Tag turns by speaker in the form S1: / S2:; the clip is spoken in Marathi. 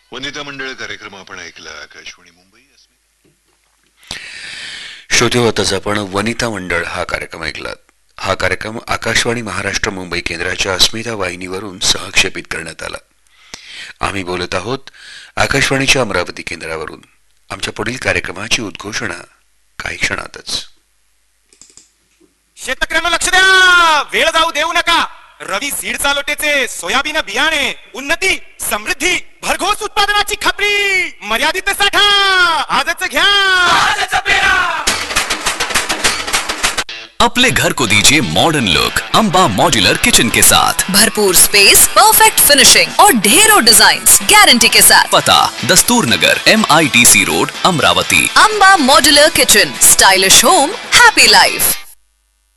S1: वनिता मंडळ कार्यक्रम आपण ऐकला. आकाशवाणी मुंबई.
S2: श्रोते होताच आपण वनिता मंडळ हा कार्यक्रम ऐकलात. हा कार्यक्रम आकाशवाणी महाराष्ट्र मुंबई केंद्राच्या अस्मिता वाहिनीवरून सहक्षेपित करण्यात आला. आम्ही बोलत आहोत आकाशवाणीच्या अमरावती केंद्रावरून. आमच्या पुढील कार्यक्रमाची उद्घोषणा काही क्षणातच.
S3: शेतकऱ्यांना लक्ष द्या, वेळ जाऊ देऊ नका. रवी सीड चालोटेचे सोयाबीन बियाणे, उन्नती, समृद्धी, भरघोस उत्पादनाची खात्री, मर्यादित साठा आजच घ्या.
S4: अपने घर को दीजिए modern look Amba modular kitchen के साथ.
S5: भरपूर स्पेस, परफेक्ट फिनिशिंग और ढेरों डिजाइन्स गारंटी के साथ.
S4: पता दस्तूर नगर MITC road Amravati.
S5: Amba modular kitchen, stylish home, happy life.